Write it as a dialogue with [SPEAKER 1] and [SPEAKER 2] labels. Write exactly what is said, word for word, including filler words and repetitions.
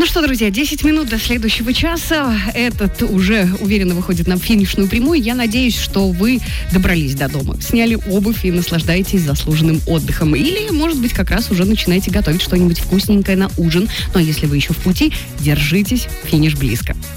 [SPEAKER 1] что, друзья, десять минут до следующего часа. Этот уже уверенно выходит на финишную прямую. Я надеюсь, что вы добрались до дома, сняли обувь и наслаждаетесь заслуженным отдыхом. Или, может быть, как раз уже начинаете готовить что-нибудь вкусненькое на ужин. Но если вы еще в пути, держитесь, финиш близко.